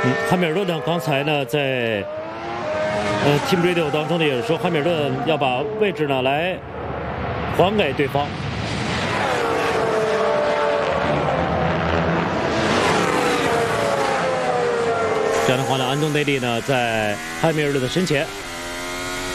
汉密尔顿呢，刚才呢在Team Radio 当中呢也是说，汉密尔顿要把位置呢来还给对方。这样的话呢，安东内利呢在汉密尔顿的身前。